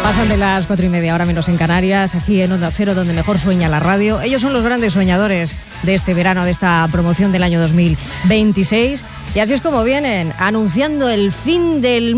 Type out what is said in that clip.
Pasan de las 4:30, ahora menos en Canarias, aquí en Onda Cero, donde mejor sueña la radio. Ellos son los grandes soñadores de este verano, de esta promoción del año 2026. Y así es como vienen, anunciando el fin del